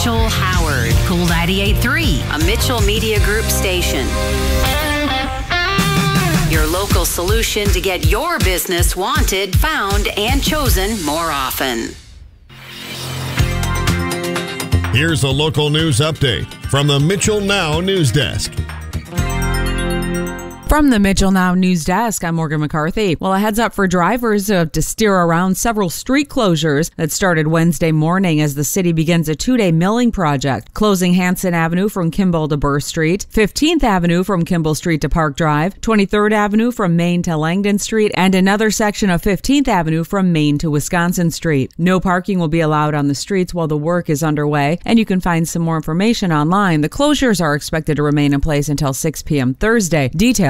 Mitchell Howard, Cool 98.3, a Mitchell Media Group station. Your local solution to get your business wanted, found, and chosen more often. Here's a local news update from the Mitchell Now News Desk. From the Mitchell Now News Desk, I'm Morgan McCarthy. Well, a heads up for drivers to steer around several street closures that started Wednesday morning as the city begins a 2-day milling project, closing Hanson Avenue from Kimball to Burr Street, 15th Avenue from Kimball Street to Park Drive, 23rd Avenue from Main to Langdon Street, and another section of 15th Avenue from Main to Wisconsin Street. No parking will be allowed on the streets while the work is underway, and you can find some more information online. The closures are expected to remain in place until 6 p.m. Thursday. Details